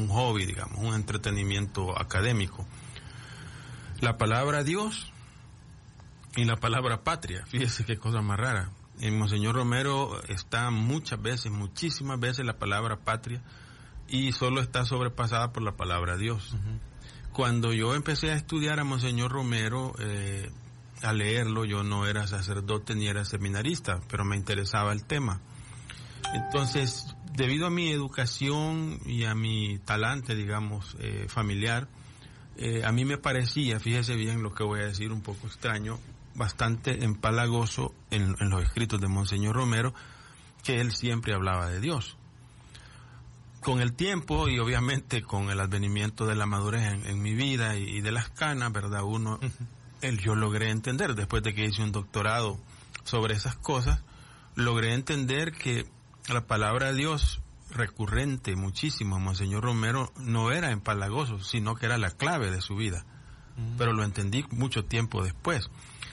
un hobby, digamos, un entretenimiento académico. La palabra Dios y la palabra patria, fíjese qué cosa más rara. En Monseñor Romero está muchísimas veces la palabra patria, y solo está sobrepasada por la palabra Dios. Uh-huh. Cuando yo empecé a estudiar a Monseñor Romero, a leerlo, yo no era sacerdote ni era seminarista, pero me interesaba el tema. Entonces, debido a mi educación y a mi talante, digamos, familiar, a mí me parecía, fíjese bien lo que voy a decir, un poco extraño, bastante empalagoso en los escritos de Monseñor Romero, que él siempre hablaba de Dios. Con el tiempo y obviamente con el advenimiento de la madurez en mi vida y de las canas, ¿verdad? Yo logré entender, después de que hice un doctorado sobre esas cosas, logré entender que la palabra Dios recurrente muchísimo a Monseñor Romero no era empalagoso, sino que era la clave de su vida. Pero lo entendí mucho tiempo después.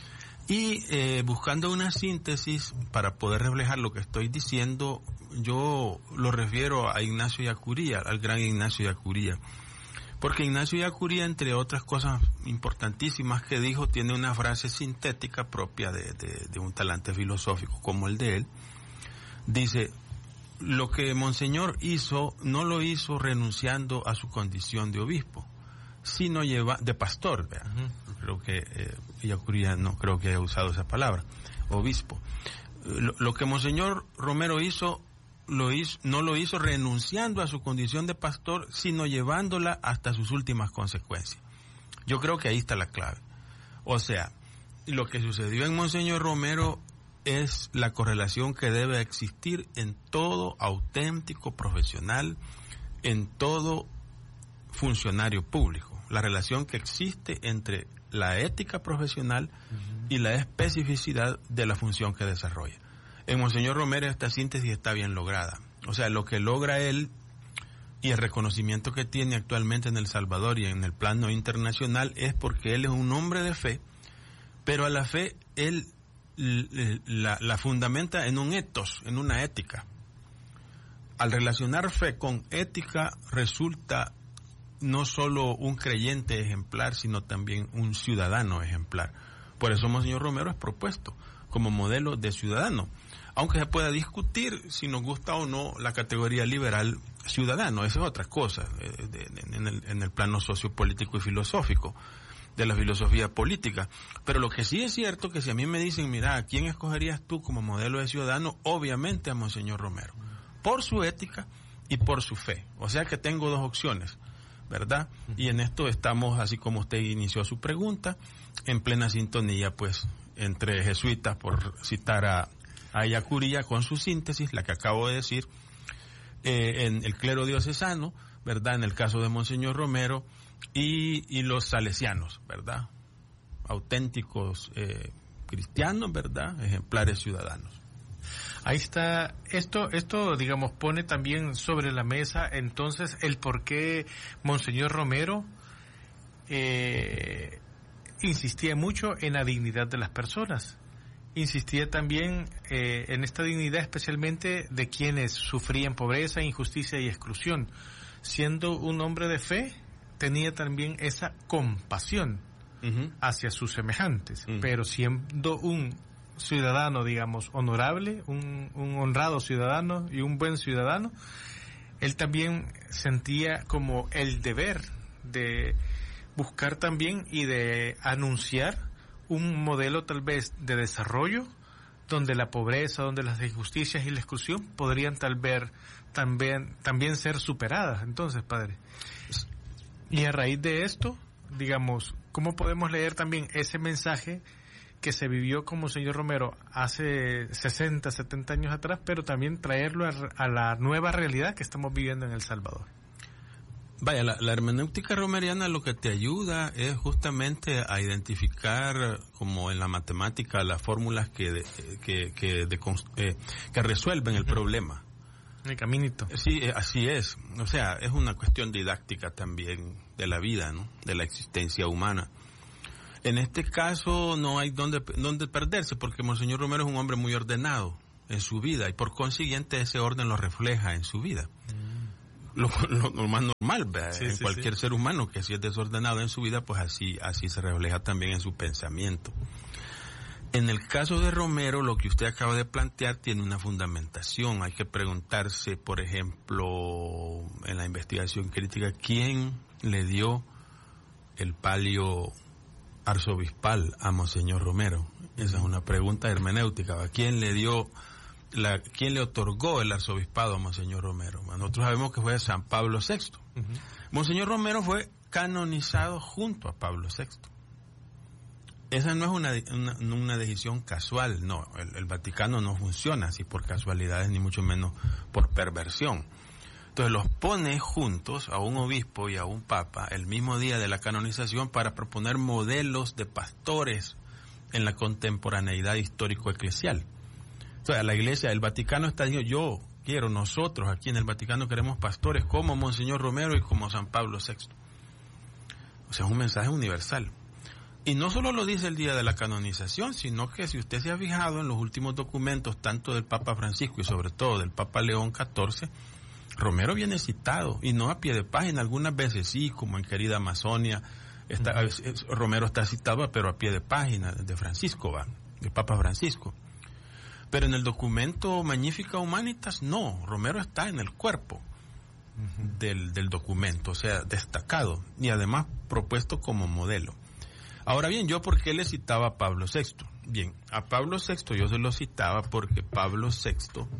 Y buscando una síntesis para poder reflejar lo que estoy diciendo, yo lo refiero a Ignacio de Acuría, al gran Ignacio de Acuría. Porque Ignacio de Acuría, entre otras cosas importantísimas que dijo, tiene una frase sintética propia de un talante filosófico como el de él. Dice: lo que Monseñor hizo, no lo hizo renunciando a su condición de obispo, sino de pastor, ¿vea? Uh-huh. Creo que Yacuría no creo que haya usado esa palabra, obispo. Lo que Monseñor Romero hizo, no lo hizo renunciando a su condición de pastor, sino llevándola hasta sus últimas consecuencias. Yo creo que ahí está la clave. O sea, lo que sucedió en Monseñor Romero es la correlación que debe existir en todo auténtico profesional, en todo funcionario público. La relación que existe entre la ética profesional y la especificidad de la función que desarrolla. En Monseñor Romero esta síntesis está bien lograda. O sea, lo que logra él y el reconocimiento que tiene actualmente en El Salvador y en el plano internacional es porque él es un hombre de fe, pero a la fe él la fundamenta en un ethos, en una ética. Al relacionar fe con ética resulta no solo un creyente ejemplar, sino también un ciudadano ejemplar. Por eso Monseñor Romero es propuesto como modelo de ciudadano, aunque se pueda discutir si nos gusta o no la categoría liberal ciudadano, esa es otra cosa, en el plano sociopolítico y filosófico, de la filosofía política. Pero lo que sí es cierto, que si a mí me dicen, mira, ¿a quién escogerías tú como modelo de ciudadano? Obviamente a Monseñor Romero, por su ética y por su fe. O sea que tengo dos opciones, ¿verdad? Y en esto estamos, así como usted inició su pregunta, en plena sintonía, pues, entre jesuitas, por citar a Yacuría con su síntesis, la que acabo de decir, en el clero diocesano, ¿verdad? En el caso de Monseñor Romero, y los salesianos, ¿verdad? Auténticos cristianos, ¿verdad? Ejemplares ciudadanos. Ahí está, esto digamos pone también sobre la mesa entonces el por qué Monseñor Romero insistía mucho en la dignidad de las personas, insistía también en esta dignidad especialmente de quienes sufrían pobreza, injusticia y exclusión. Siendo un hombre de fe, tenía también esa compasión hacia sus semejantes, pero siendo un ciudadano, digamos, honorable, un honrado ciudadano y un buen ciudadano, él también sentía como el deber de buscar también y de anunciar un modelo tal vez de desarrollo donde la pobreza, donde las injusticias y la exclusión podrían tal vez también ser superadas. Entonces, padre, y a raíz de esto, digamos, ¿cómo podemos leer también ese mensaje que se vivió con Monseñor Romero hace 60, 70 años atrás, pero también traerlo a la nueva realidad que estamos viviendo en El Salvador? Vaya, la hermenéutica romeriana lo que te ayuda es justamente a identificar, como en la matemática, las fórmulas que resuelven el problema. El caminito. Sí, así es. O sea, es una cuestión didáctica también de la vida, ¿no? De la existencia humana. En este caso no hay dónde perderse, porque Monseñor Romero es un hombre muy ordenado en su vida y por consiguiente ese orden lo refleja en su vida. lo más normal, ¿verdad? Sí, en sí, cualquier ser humano que si es desordenado en su vida, pues así se refleja también en su pensamiento. En el caso de Romero, lo que usted acaba de plantear tiene una fundamentación. Hay que preguntarse, por ejemplo, en la investigación crítica, ¿quién le dio el palio arzobispal a Monseñor Romero? Esa es una pregunta hermenéutica. ¿Quién le otorgó el arzobispado a Monseñor Romero? Nosotros sabemos que fue San Pablo VI. Uh-huh. Monseñor Romero fue canonizado junto a Pablo VI. Esa no es una decisión casual, no. El Vaticano no funciona así por casualidades, ni mucho menos por perversión. Entonces los pone juntos a un obispo y a un papa el mismo día de la canonización para proponer modelos de pastores en la contemporaneidad histórico-eclesial. Entonces la Iglesia, el Vaticano está diciendo, nosotros aquí en el Vaticano queremos pastores como Monseñor Romero y como San Pablo VI. O sea, es un mensaje universal. Y no solo lo dice el día de la canonización, sino que si usted se ha fijado en los últimos documentos, tanto del Papa Francisco y sobre todo del Papa León XIV, Romero viene citado, y no a pie de página, algunas veces sí, como en Querida Amazonia, Romero está citado, pero a pie de página, de Francisco, de Papa Francisco. Pero en el documento Magnificat Humanitas, no, Romero está en el cuerpo del documento, o sea, destacado, y además propuesto como modelo. Ahora bien, ¿yo por qué le citaba a Pablo VI? Bien, a Pablo VI yo se lo citaba porque Pablo VI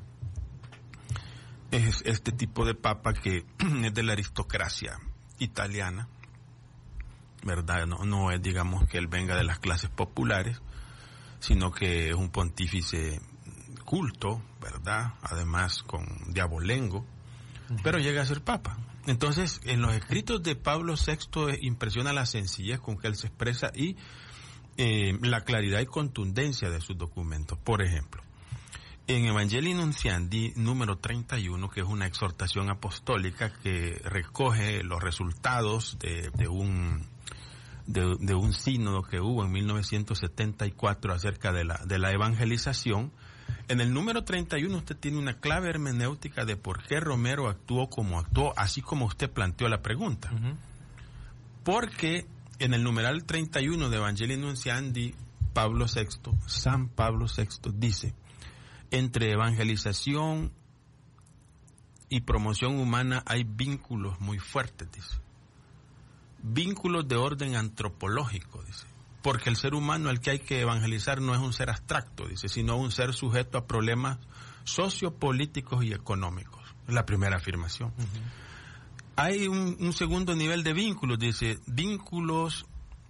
es este tipo de papa que es de la aristocracia italiana, ¿verdad? No es, digamos, que él venga de las clases populares, sino que es un pontífice culto, ¿verdad? Además de abolengo, pero llega a ser papa. Entonces, en los escritos de Pablo VI impresiona la sencillez con que él se expresa y la claridad y contundencia de sus documentos. Por ejemplo, en Evangelii Nuntiandi número 31, que es una exhortación apostólica que recoge los resultados de un sínodo que hubo en 1974 acerca de la evangelización. En el número 31 usted tiene una clave hermenéutica de por qué Romero actuó como actuó, así como usted planteó la pregunta. Uh-huh. Porque en el numeral 31 de Evangelii Nuntiandi, San Pablo VI dice, entre evangelización y promoción humana hay vínculos muy fuertes, dice. Vínculos de orden antropológico, dice. Porque el ser humano al que hay que evangelizar no es un ser abstracto, dice, sino un ser sujeto a problemas sociopolíticos y económicos. Es la primera afirmación. Uh-huh. Hay un segundo nivel de vínculos, dice, vínculos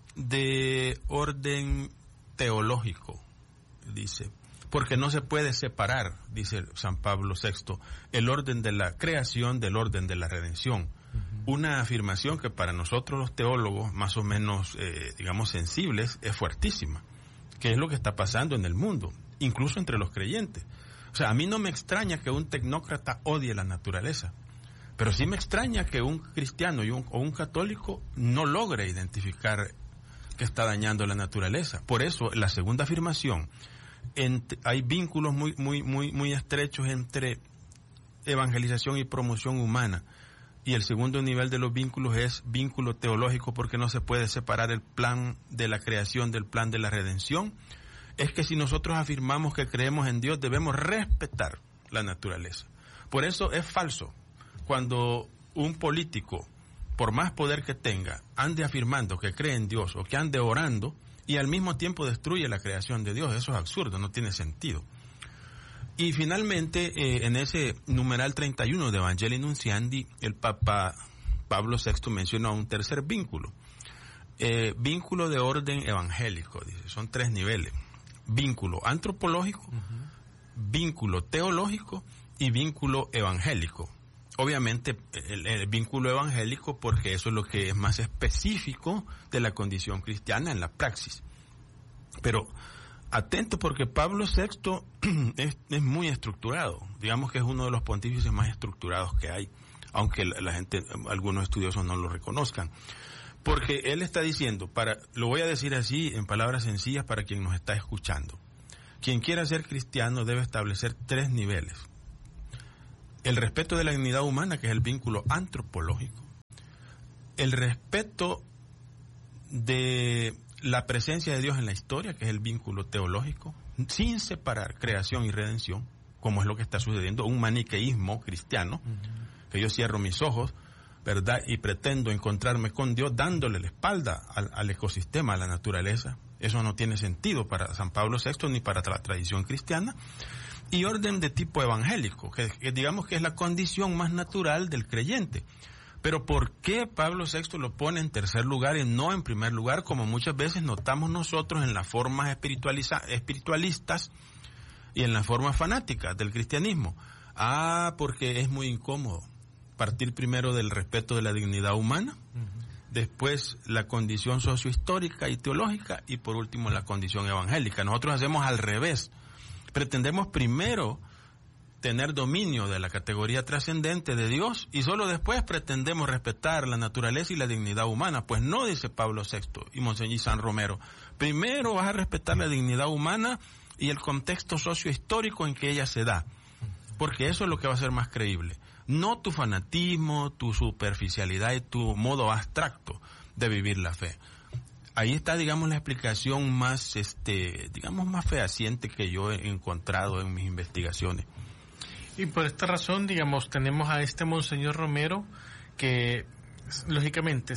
de orden teológico, dice, porque no se puede separar, dice San Pablo VI, el orden de la creación del orden de la redención. Una afirmación que para nosotros los teólogos más o menos, digamos, sensibles, es fuertísima, que es lo que está pasando en el mundo, incluso entre los creyentes. O sea, a mí no me extraña que un tecnócrata odie la naturaleza, pero sí me extraña que un cristiano o un católico no logre identificar que está dañando la naturaleza. Por eso, la segunda afirmación, hay vínculos muy estrechos entre evangelización y promoción humana. Y el segundo nivel de los vínculos es vínculo teológico, porque no se puede separar el plan de la creación del plan de la redención. Es que si nosotros afirmamos que creemos en Dios, debemos respetar la naturaleza. Por eso es falso cuando un político, por más poder que tenga, ande afirmando que cree en Dios o que ande orando y al mismo tiempo destruye la creación de Dios. Eso es absurdo, no tiene sentido. Y finalmente, en ese numeral 31 de Evangelii Nuntiandi, el Papa Pablo VI menciona un tercer vínculo. Vínculo de orden evangélico, dice. Son 3 niveles. Vínculo antropológico, vínculo teológico y vínculo evangélico. Obviamente, el vínculo evangélico, porque eso es lo que es más específico de la condición cristiana en la praxis. Pero atento, porque Pablo VI es muy estructurado. Digamos que es uno de los pontífices más estructurados que hay, aunque la gente, algunos estudiosos no lo reconozcan. Porque él está diciendo, lo voy a decir así en palabras sencillas para quien nos está escuchando. Quien quiera ser cristiano debe establecer 3 niveles. el respeto de la dignidad humana, que es el vínculo antropológico, el respeto de la presencia de Dios en la historia, que es el vínculo teológico, sin separar creación y redención, como es lo que está sucediendo, un maniqueísmo cristiano, que yo cierro mis ojos, ¿verdad? Y pretendo encontrarme con Dios dándole la espalda al ecosistema, a la naturaleza. Eso no tiene sentido para San Pablo VI ni para la tradición cristiana. Y orden de tipo evangélico, que digamos que es la condición más natural del creyente. Pero ¿por qué Pablo VI lo pone en tercer lugar y no en primer lugar, como muchas veces notamos nosotros en las formas espiritualistas y en las formas fanáticas del cristianismo? Porque es muy incómodo partir primero del respeto de la dignidad humana, después la condición sociohistórica y teológica, y por último la condición evangélica. Nosotros hacemos al revés. Pretendemos primero tener dominio de la categoría trascendente de Dios y solo después pretendemos respetar la naturaleza y la dignidad humana. Pues no, dice Pablo VI y Monseñor San Romero. Primero vas a respetar la dignidad humana y el contexto sociohistórico en que ella se da, porque eso es lo que va a ser más creíble. No tu fanatismo, tu superficialidad y tu modo abstracto de vivir la fe. Ahí está, digamos, la explicación más, más fehaciente que yo he encontrado en mis investigaciones. Y por esta razón, digamos, tenemos a este Monseñor Romero que, lógicamente,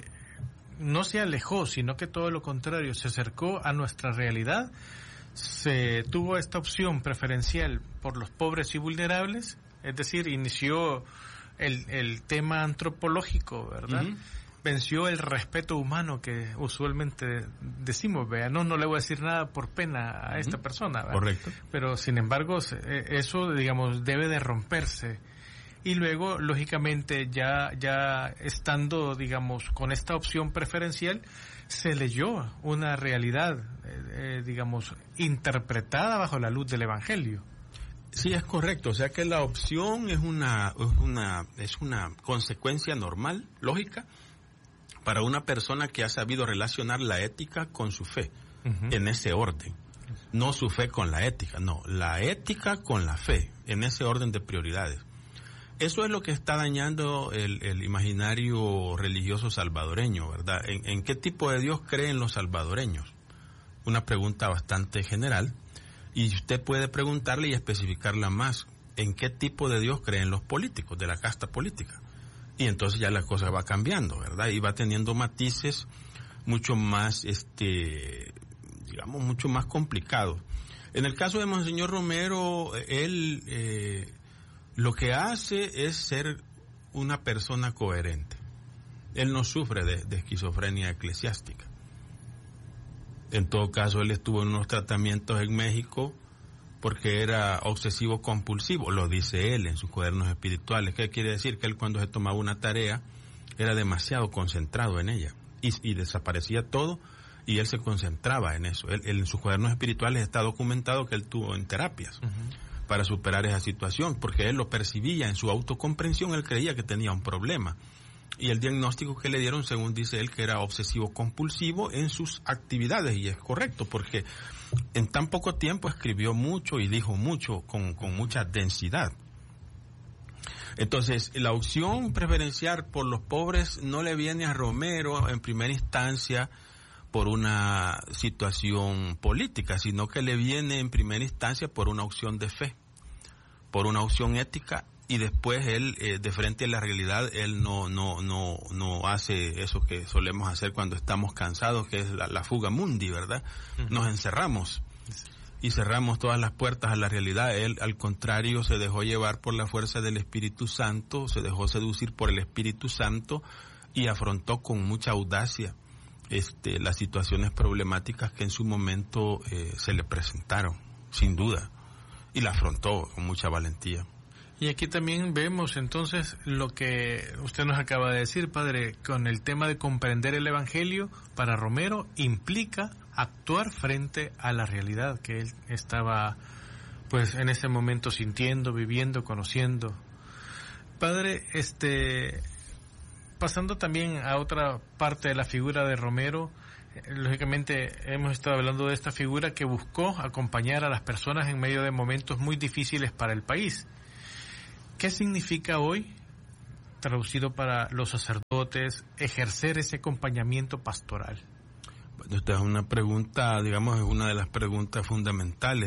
no se alejó, sino que todo lo contrario, se acercó a nuestra realidad, se tuvo esta opción preferencial por los pobres y vulnerables, es decir, inició el tema antropológico, ¿verdad? Venció el respeto humano que usualmente decimos, vea, no le voy a decir nada por pena a esta persona, ¿verdad? Correcto. Pero sin embargo, eso, digamos, debe de romperse. Y luego, lógicamente, ya estando, digamos, con esta opción preferencial, se leyó una realidad, digamos, interpretada bajo la luz del Evangelio. Sí, es correcto. O sea que la opción es una consecuencia normal, lógica, para una persona que ha sabido relacionar la ética con su fe, en ese orden. No su fe con la ética, no, la ética con la fe, en ese orden de prioridades. Eso es lo que está dañando el imaginario religioso salvadoreño, ¿verdad? ¿En qué tipo de Dios creen los salvadoreños? Una pregunta bastante general, y usted puede preguntarle y especificarla más. ¿En qué tipo de Dios creen los políticos, de la casta política? Y entonces ya la cosa va cambiando, ¿verdad? Y va teniendo matices mucho más, mucho más complicados. En el caso de Monseñor Romero, él lo que hace es ser una persona coherente. Él no sufre de esquizofrenia eclesiástica. En todo caso, él estuvo en unos tratamientos en México porque era obsesivo compulsivo, lo dice él en sus cuadernos espirituales. ¿Qué quiere decir? Que él, cuando se tomaba una tarea, era demasiado concentrado en ella y desaparecía todo y él se concentraba en eso. Él en sus cuadernos espirituales está documentado que él tuvo en terapias para superar esa situación, porque él lo percibía en su autocomprensión, él creía que tenía un problema. Y el diagnóstico que le dieron, según dice él, que era obsesivo compulsivo en sus actividades, y es correcto, porque en tan poco tiempo escribió mucho y dijo mucho con mucha densidad. Entonces, la opción preferencial por los pobres no le viene a Romero en primera instancia por una situación política, sino que le viene en primera instancia por una opción de fe, por una opción ética. Y después él, de frente a la realidad, él no hace eso que solemos hacer cuando estamos cansados, que es la fuga mundi, ¿verdad? Nos encerramos y cerramos todas las puertas a la realidad. Él, al contrario, se dejó llevar por la fuerza del Espíritu Santo, se dejó seducir por el Espíritu Santo y afrontó con mucha audacia las situaciones problemáticas que en su momento se le presentaron, sin duda, y la afrontó con mucha valentía. Y aquí también vemos entonces lo que usted nos acaba de decir, padre, con el tema de comprender el Evangelio. Para Romero implica actuar frente a la realidad que él estaba, pues, en ese momento sintiendo, viviendo, conociendo. Padre, pasando también a otra parte de la figura de Romero, lógicamente hemos estado hablando de esta figura que buscó acompañar a las personas en medio de momentos muy difíciles para el país. ¿Qué significa hoy, traducido para los sacerdotes, ejercer ese acompañamiento pastoral? Bueno, esta es una pregunta, digamos, es una de las preguntas fundamentales.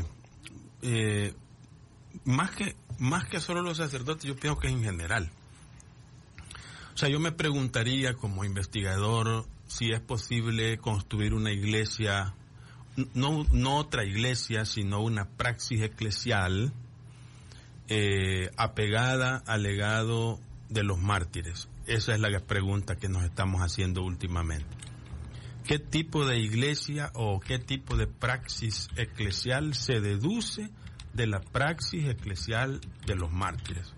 Más que solo los sacerdotes, yo pienso que en general. O sea, yo me preguntaría como investigador si es posible construir una iglesia, no otra iglesia, sino una praxis eclesial apegada al legado de los mártires. Esa es la pregunta que nos estamos haciendo últimamente. ¿Qué tipo de iglesia o qué tipo de praxis eclesial se deduce de la praxis eclesial de los mártires?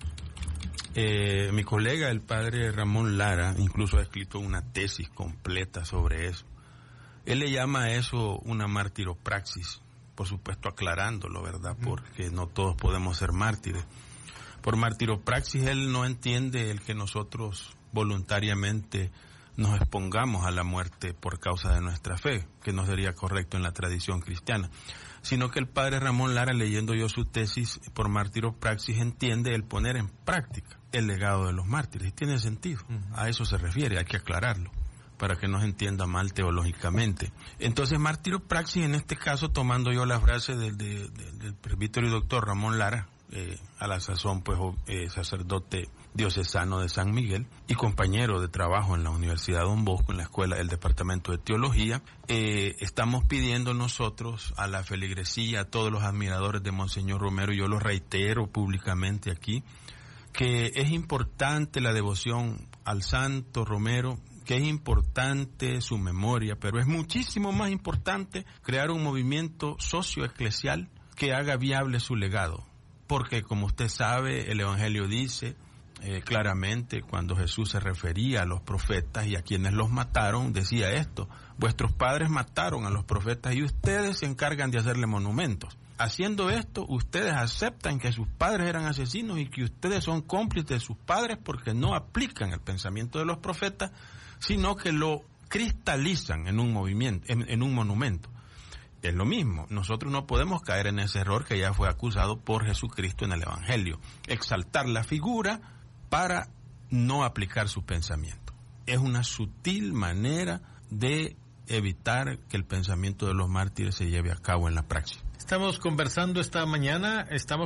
Mi colega, el padre Ramón Lara, incluso ha escrito una tesis completa sobre eso. Él le llama a eso una martiropraxis, por supuesto aclarándolo, ¿verdad? Porque no todos podemos ser mártires. Por martiropraxis él no entiende el que nosotros voluntariamente nos expongamos a la muerte por causa de nuestra fe, que no sería correcto en la tradición cristiana, sino que el padre Ramón Lara, leyendo yo su tesis, por martiropraxis entiende el poner en práctica el legado de los mártires, y tiene sentido. A eso se refiere, hay que aclararlo para que no se entienda mal teológicamente. Entonces, martiropraxis, en este caso, tomando yo la frase del presbítero y doctor Ramón Lara, a la sazón pues sacerdote diocesano de San Miguel y compañero de trabajo en la Universidad Don Bosco, en la escuela del Departamento de Teología, estamos pidiendo nosotros a la feligresía, a todos los admiradores de Monseñor Romero, yo lo reitero públicamente aquí, que es importante la devoción al santo Romero, que es importante su memoria, pero es muchísimo más importante crear un movimiento socioeclesial que haga viable su legado. Porque, como usted sabe, el Evangelio dice claramente, cuando Jesús se refería a los profetas y a quienes los mataron, decía esto: vuestros padres mataron a los profetas y ustedes se encargan de hacerle monumentos. Haciendo esto, ustedes aceptan que sus padres eran asesinos y que ustedes son cómplices de sus padres porque no aplican el pensamiento de los profetas, sino que lo cristalizan en un movimiento, en un monumento. Es lo mismo, nosotros no podemos caer en ese error que ya fue acusado por Jesucristo en el Evangelio, exaltar la figura para no aplicar su pensamiento. Es una sutil manera de evitar que el pensamiento de los mártires se lleve a cabo en la praxis. Estamos conversando esta mañana,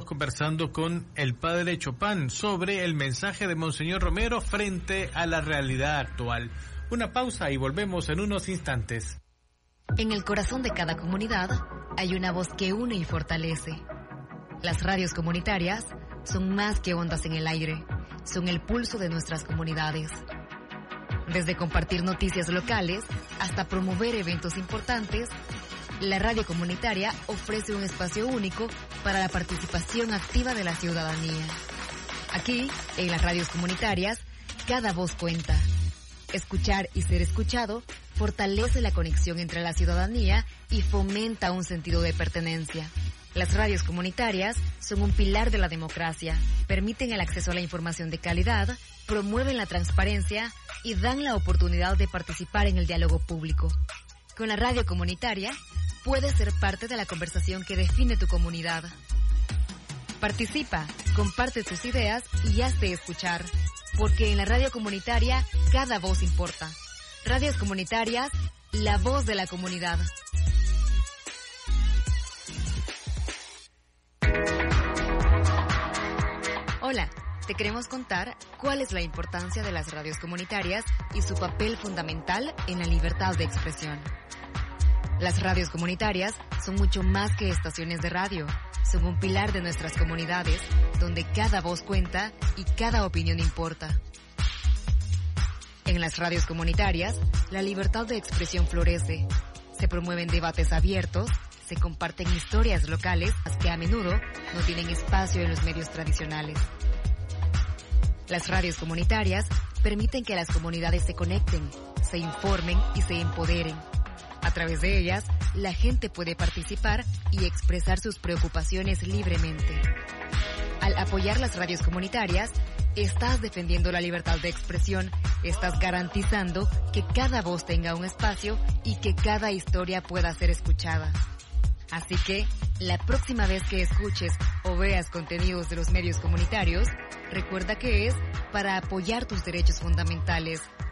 con el padre Chopin sobre el mensaje de Monseñor Romero frente a la realidad actual. Una pausa y volvemos en unos instantes. En el corazón de cada comunidad hay una voz que une y fortalece. Las radios comunitarias son más que ondas en el aire, son el pulso de nuestras comunidades. Desde compartir noticias locales hasta promover eventos importantes, la radio comunitaria ofrece un espacio único para la participación activa de la ciudadanía. Aquí, en las radios comunitarias, cada voz cuenta. Escuchar y ser escuchado fortalece la conexión entre la ciudadanía y fomenta un sentido de pertenencia. Las radios comunitarias son un pilar de la democracia, permiten el acceso a la información de calidad, promueven la transparencia y dan la oportunidad de participar en el diálogo público. Con la radio comunitaria, puedes ser parte de la conversación que define tu comunidad. Participa, comparte tus ideas y hazte escuchar. Porque en la radio comunitaria, cada voz importa. Radios comunitarias, la voz de la comunidad. Hola, te queremos contar cuál es la importancia de las radios comunitarias y su papel fundamental en la libertad de expresión. Las radios comunitarias son mucho más que estaciones de radio. Son un pilar de nuestras comunidades, donde cada voz cuenta y cada opinión importa. En las radios comunitarias, la libertad de expresión florece. Se promueven debates abiertos, se comparten historias locales que a menudo no tienen espacio en los medios tradicionales. Las radios comunitarias permiten que las comunidades se conecten, se informen y se empoderen. A través de ellas, la gente puede participar y expresar sus preocupaciones libremente. Al apoyar las radios comunitarias, estás defendiendo la libertad de expresión, estás garantizando que cada voz tenga un espacio y que cada historia pueda ser escuchada. Así que, la próxima vez que escuches o veas contenidos de los medios comunitarios, recuerda que es para apoyar tus derechos fundamentales